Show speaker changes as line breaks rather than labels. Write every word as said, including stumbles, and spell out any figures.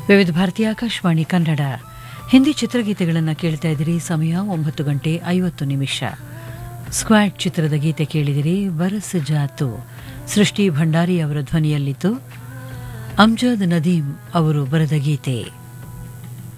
ವಿವಿಧ ಭಾರತೀಯ ಆಕಾಶವಾಣಿ ಕನ್ನಡ ಹಿಂದಿ ಚಿತ್ರಗೀತೆಗಳನ್ನು ಕೇಳ್ತಾ ಇದ್ದೀರಿ. ಸಮಯ ಒಂಬತ್ತು ಗಂಟೆ ಐವತ್ತು ನಿಮಿಷ. ಸ್ಕ್ವಾಡ್ ಚಿತ್ರದ ಗೀತೆ ಕೇಳಿದಿರಿ. ಬರಸ್ ಜಾತು ಸೃಷ್ಟಿ ಭಂಡಾರಿ ಅವರ ಧ್ವನಿಯಲ್ಲಿತ್ತು. ಅಮ್ಜದ್ ನದೀಂ ಅವರು ಬರೆದ ಗೀತೆ.